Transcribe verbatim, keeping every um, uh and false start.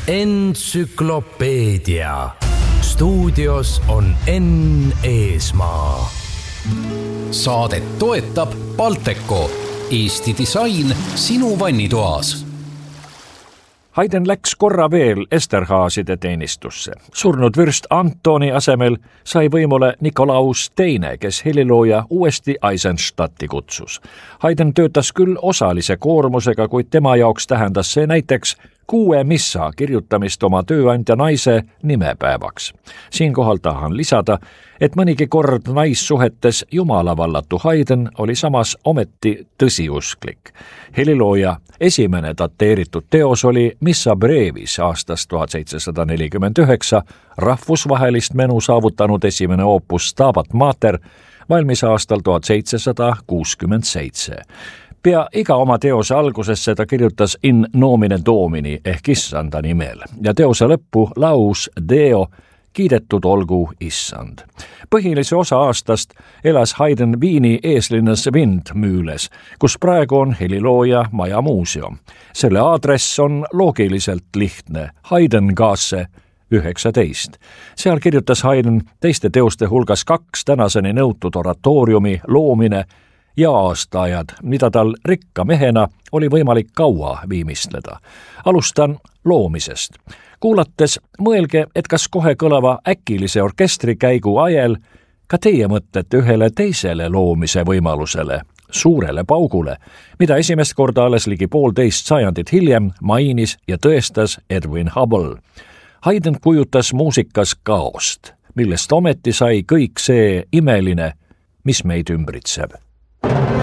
Entsüklopeedia. Stuudios on Enn Eesmaa. Saadet toetab Balteco, Eesti disain sinu vannitoas. Haydn läks korra veel Esterhaaside teenistusse. Surnud vürst Antoni asemel sai võimule Nikolaus teine, kes helilooja uuesti Eisenstadti kutsus. Haydn töötas küll osalise koormusega, kuid tema jaoks tähendas see näiteks kuue missa kirjutamist oma tööandja naise nimepäevaks. Siinkohal tahan lisada, et mõnigi kord naissuhetes jumalavallatu Haydn oli samas ometi tõsiusklik. Helilooja esimene dateeritud teos oli Missa Brevis aastast tuhat seitsesada nelikümmend üheksa, rahvusvahelist menu saavutanud esimene oopus Stabat Mater, valmis aastal tuhat seitsesada kuuskümmend seitse. Pea iga oma teose algusesse ta kirjutas in nomine domini ehk issanda nimel ja teose lõppu laus Deo, kiidetud olgu issand. Põhilise osa aastast elas Haydn Viini eeslinnas Windmühles, kus praegu on helilooja maja muuseum. Selle aadress on loogiliselt lihtne, Haydngasse üheksateist. Seal kirjutas Haydn teiste teoste hulgas kaks tänaseni nõutud oratooriumi loomine ja aastaajad, mida tal rikka mehena oli võimalik kaua viimistleda. Alustan loomisest. Kuulates mõelge, et kas kohe kõlava äkilise orkestrikäigu ajel ka teie mõtlete ühele teisele loomise võimalusele, suurele paugule, mida esimest korda alles ligi poolteist sajandit hiljem mainis ja tõestas Edwin Hubble. Haydn kujutas muusikas kaost, millest ometi sai kõik see imeline, mis meid ümbritseb.